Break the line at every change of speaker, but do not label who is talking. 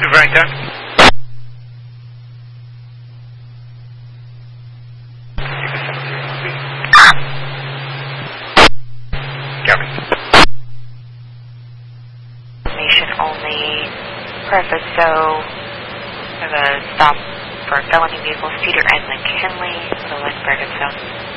Converting 10. Copy.
Information only. Preface, so I have a stop for felony vehicles, Cedar and McKinley, for the Lynchburg and South.